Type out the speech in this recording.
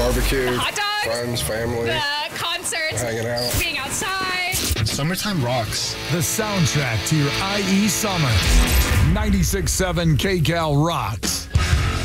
barbecue, hot dogs, friends, family, concerts, hanging out, being outside. Summertime rocks. The soundtrack to your IE summer. 96.7 KCAL rocks.